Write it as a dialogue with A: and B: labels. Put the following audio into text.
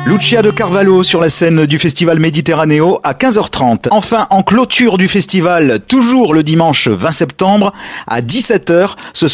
A: Lucia de Carvalho sur la scène du festival Méditerranéo à 15h30. Enfin, en clôture du festival, toujours le dimanche 20 septembre à 17h, ce